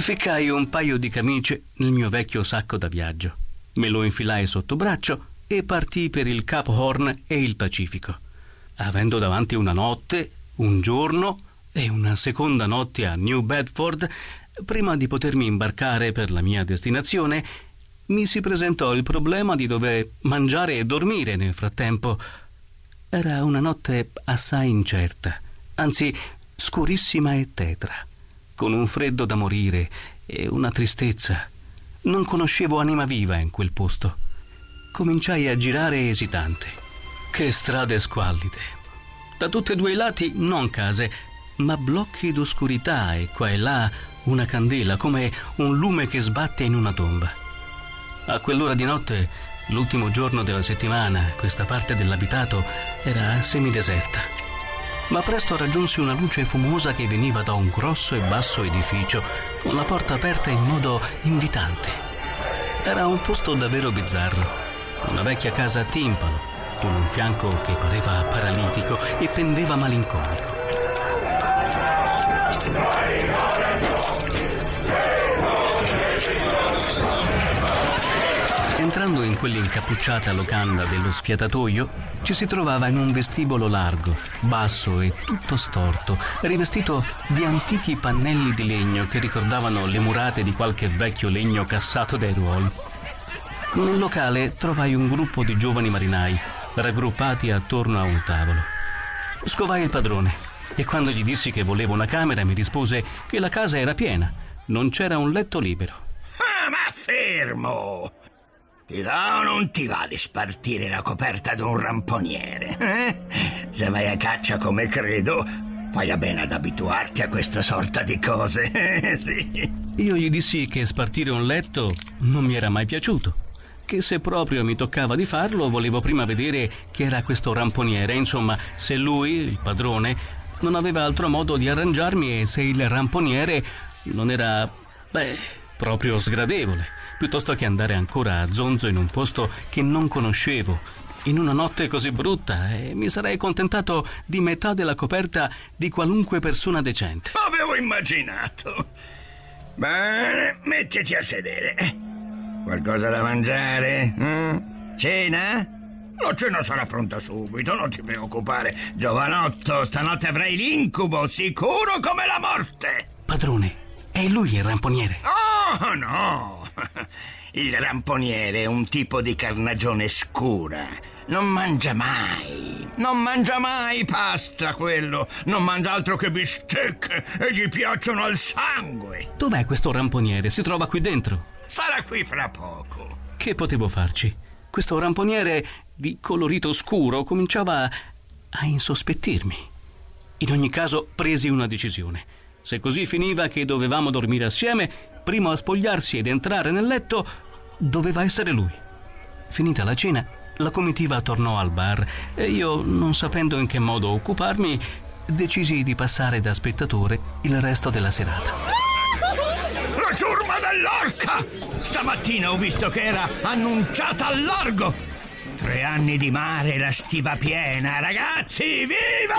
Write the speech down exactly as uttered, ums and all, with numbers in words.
Ficcai un paio di camicie nel mio vecchio sacco da viaggio, me lo infilai sotto braccio e partii per il Cape Horn e il Pacifico, avendo davanti una notte, un giorno e una seconda notte a New Bedford. Prima di potermi imbarcare per la mia destinazione, mi si presentò il problema di dover mangiare e dormire nel frattempo. Era una notte assai incerta, anzi scurissima e tetra, con un freddo da morire e una tristezza. Non conoscevo anima viva in quel posto. Cominciai a girare esitante. Che strade squallide! Da tutti e due i lati non case, ma blocchi d'oscurità e qua e là una candela, come un lume che sbatte in una tomba. A quell'ora di notte, l'ultimo giorno della settimana, questa parte dell'abitato era semideserta. Ma presto raggiunsi una luce fumosa che veniva da un grosso e basso edificio, con la porta aperta in modo invitante. Era un posto davvero bizzarro, una vecchia casa a timpano, con un fianco che pareva paralitico e pendeva malinconico. Entrando in quell'incappucciata locanda dello sfiatatoio, ci si trovava in un vestibolo largo, basso e tutto storto, rivestito di antichi pannelli di legno che ricordavano le murate di qualche vecchio legno cassato dai ruoli. Nel locale trovai un gruppo di giovani marinai, raggruppati attorno a un tavolo. Scovai il padrone e quando gli dissi che volevo una camera mi rispose che la casa era piena, non c'era un letto libero. Ah, ma fermo! Ti va o non ti va di spartire la coperta d'un ramponiere? Eh? Se vai a caccia come credo, fai a bene ad abituarti a questa sorta di cose. Eh, sì. Io gli dissi che spartire un letto non mi era mai piaciuto, che se proprio mi toccava di farlo volevo prima vedere chi era questo ramponiere, insomma, se lui, il padrone, non aveva altro modo di arrangiarmi e se il ramponiere non era, beh, proprio sgradevole, piuttosto che andare ancora a zonzo in un posto che non conoscevo, in una notte così brutta, e mi sarei contentato di metà della coperta di qualunque persona decente. Avevo immaginato. Bene, mettiti a sedere. Qualcosa da mangiare? Mm? Cena? La cena sarà pronta subito, non ti preoccupare. Giovanotto, stanotte avrai l'incubo, sicuro come la morte. Padrone, è lui il ramponiere? Oh, no! Il ramponiere è un tipo di carnagione scura. Non mangia mai, non mangia mai pasta quello. Non mangia altro che bistecche e gli piacciono al sangue. Dov'è questo ramponiere? Si trova qui dentro? Sarà qui fra poco. Che potevo farci? Questo ramponiere di colorito scuro cominciava a insospettirmi. In ogni caso presi una decisione. Se così finiva che dovevamo dormire assieme, prima a spogliarsi ed entrare nel letto doveva essere lui. Finita la cena, la comitiva tornò al bar e io, non sapendo in che modo occuparmi, decisi di passare da spettatore il resto della serata. La ciurma dell'orca! Stamattina ho visto che era annunciata al largo. Tre anni di mare, la stiva piena, ragazzi, viva!